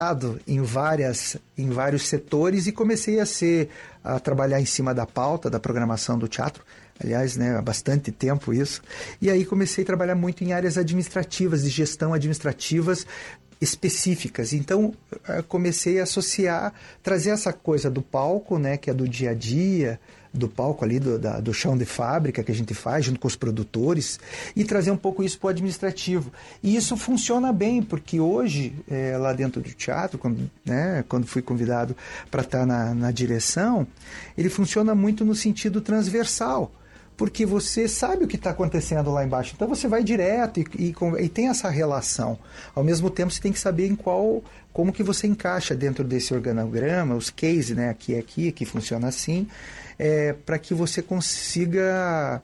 em vários setores e comecei a trabalhar em cima da pauta da programação do teatro. Aliás, né, há bastante tempo isso. E aí comecei a trabalhar muito em áreas administrativas, de gestão administrativas específicas. Então, comecei a associar, trazer essa coisa do palco, né, que é do dia a dia, do palco ali, do chão de fábrica que a gente faz junto com os produtores, e trazer um pouco isso para o administrativo. E isso funciona bem, porque hoje, lá dentro do teatro, quando fui convidado para estar na direção, ele funciona muito no sentido transversal, porque você sabe o que está acontecendo lá embaixo. Então você vai direto e tem essa relação. Ao mesmo tempo, você tem que saber como que você encaixa dentro desse organograma, os cases, né, aqui, que funciona assim, para que você consiga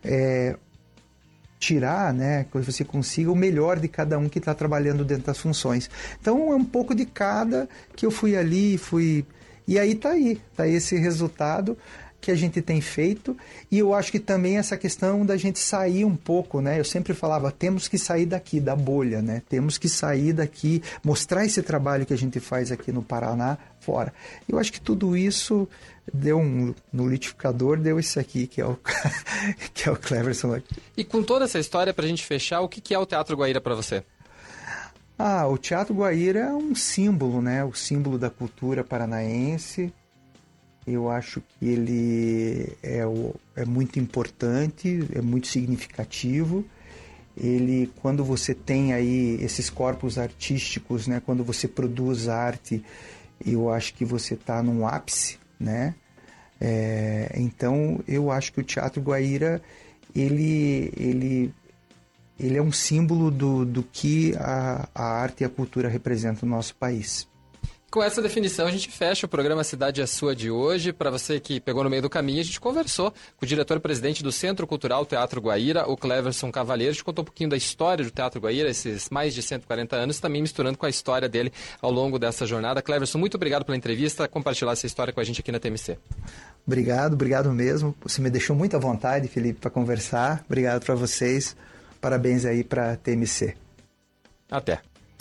tirar, né, que você consiga o melhor de cada um que está trabalhando dentro das funções. Então é um pouco de cada que eu fui ali, e aí está esse resultado que a gente tem feito, e eu acho que também essa questão da gente sair um pouco, né? Eu sempre falava, temos que sair daqui, da bolha, né? Temos que sair daqui, mostrar esse trabalho que a gente faz aqui no Paraná fora. Eu acho que tudo isso deu no litificador, deu isso aqui, que é o Cleverson aqui. E com toda essa história, pra gente fechar, o que é o Teatro Guaíra para você? O Teatro Guaíra é um símbolo, né? O símbolo da cultura paranaense. Eu acho que ele é muito importante, é muito significativo. Ele, quando você tem aí esses corpos artísticos, né, quando você produz arte, eu acho que você está num ápice, né? Então, eu acho que o Teatro Guaíra, ele é um símbolo do que a arte e a cultura representam no nosso país. Com essa definição, a gente fecha o programa Cidade é Sua de hoje. Para você que pegou no meio do caminho, a gente conversou com o diretor-presidente do Centro Cultural Teatro Guaíra, o Cleverson Cavalheiro. A gente contou um pouquinho da história do Teatro Guaíra, esses mais de 140 anos, também misturando com a história dele ao longo dessa jornada. Cleverson, muito obrigado pela entrevista, compartilhar essa história com a gente aqui na TMC. Obrigado mesmo. Você me deixou muito à vontade, Felipe, para conversar. Obrigado para vocês. Parabéns aí para a TMC. Até.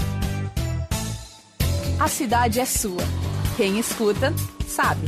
A cidade é sua. Quem escuta, sabe.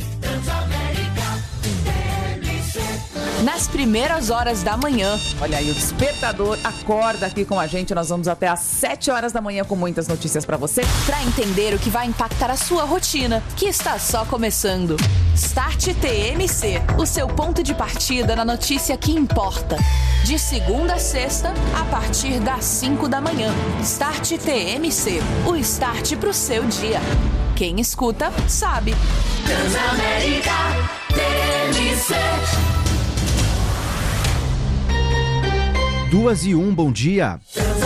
Nas primeiras horas da manhã. Olha aí, o despertador acorda aqui com a gente. Nós vamos até às 7 horas da manhã com muitas notícias pra você. Pra entender o que vai impactar a sua rotina, que está só começando. Start TMC, o seu ponto de partida na notícia que importa. De segunda a sexta, a partir das 5 da manhã. Start TMC, o start pro seu dia. Quem escuta, sabe. Transamérica TMC. 2:01, bom dia.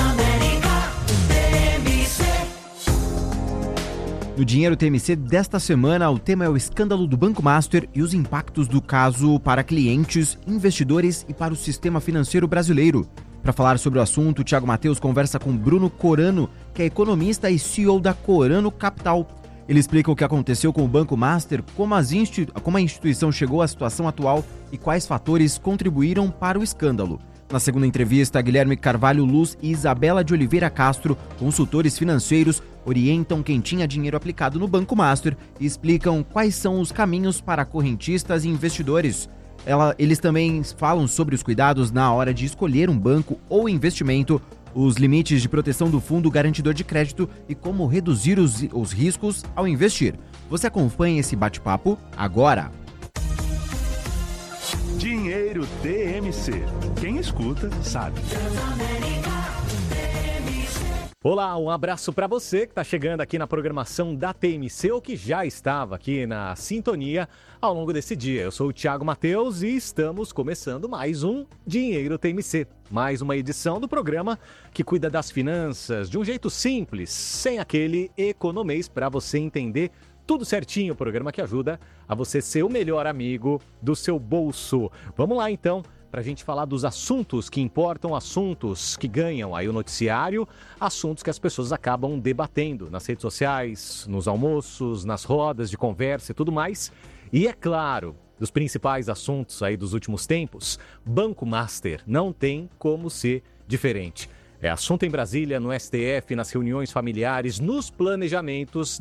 No Dinheiro TMC desta semana, o tema é o escândalo do Banco Master e os impactos do caso para clientes, investidores e para o sistema financeiro brasileiro. Para falar sobre o assunto, o Thiago Mateus conversa com Bruno Corano, que é economista e CEO da Corano Capital. Ele explica o que aconteceu com o Banco Master, como a instituição chegou à situação atual e quais fatores contribuíram para o escândalo. Na segunda entrevista, Guilherme Carvalho Luz e Isabela de Oliveira Castro, consultores financeiros, orientam quem tinha dinheiro aplicado no Banco Master e explicam quais são os caminhos para correntistas e investidores. Eles também falam sobre os cuidados na hora de escolher um banco ou investimento, os limites de proteção do fundo garantidor de crédito e como reduzir os riscos ao investir. Você acompanha esse bate-papo agora. Dinheiro TMC. Quem escuta, sabe. Olá, um abraço para você que está chegando aqui na programação da TMC ou que já estava aqui na sintonia ao longo desse dia. Eu sou o Thiago Mateus e estamos começando mais um Dinheiro TMC. Mais uma edição do programa que cuida das finanças de um jeito simples, sem aquele economês, para você entender tudo certinho. O programa que ajuda a você ser o melhor amigo do seu bolso. Vamos lá então, para a gente falar dos assuntos que importam, assuntos que ganham aí o noticiário, assuntos que as pessoas acabam debatendo nas redes sociais, nos almoços, nas rodas de conversa e tudo mais. E é claro, dos principais assuntos aí dos últimos tempos, Banco Master não tem como ser diferente. É assunto em Brasília, no STF, nas reuniões familiares, nos planejamentos